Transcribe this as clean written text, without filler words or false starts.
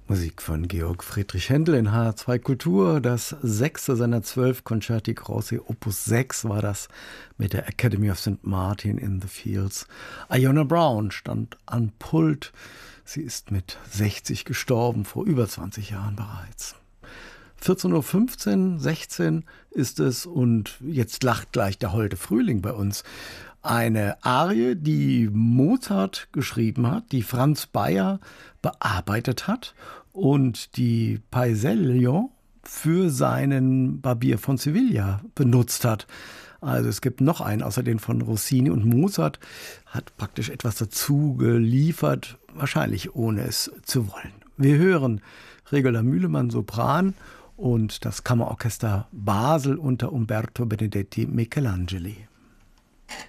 Musik von Georg Friedrich Händel in HR2 Kultur. Das 6. seiner 12 Concerti Grossi, Opus 6 war das mit der Academy of St. Martin in the Fields. Iona Brown stand an Pult. Sie ist mit 60 gestorben, vor über 20 Jahren bereits. 14.15 Uhr, 16 ist es und jetzt lacht gleich der holde Frühling bei uns. Eine Arie, die Mozart geschrieben hat, die Franz Bayer bearbeitet hat und die Paisiello für seinen Barbier von Sevilla benutzt hat. Also es gibt noch einen, außer den von Rossini, und Mozart hat praktisch etwas dazu geliefert, wahrscheinlich ohne es zu wollen. Wir hören Regula Mühlemann Sopran und das Kammerorchester Basel unter Umberto Benedetti Michelangeli.